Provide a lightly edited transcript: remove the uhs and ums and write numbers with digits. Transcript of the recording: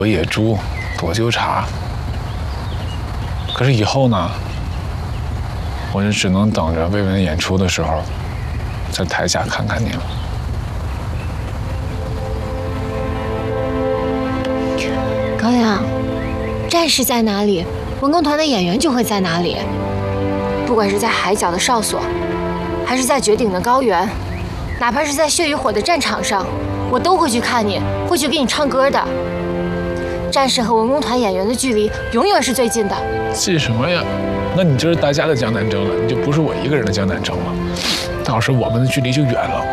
野猪，多纠察。可是以后呢，我就只能等着魏文演出的时候，在台下看看你了。 高阳，战士在哪里，文工团的演员就会在哪里。不管是在海角的哨所，还是在绝顶的高原，哪怕是在血与火的战场上，我都会去看你，会去给你唱歌的。战士和文工团演员的距离永远是最近的。 近什么呀？那你就是大家的江南征了，你就不是我一个人的江南征了。到时我们的距离就远了。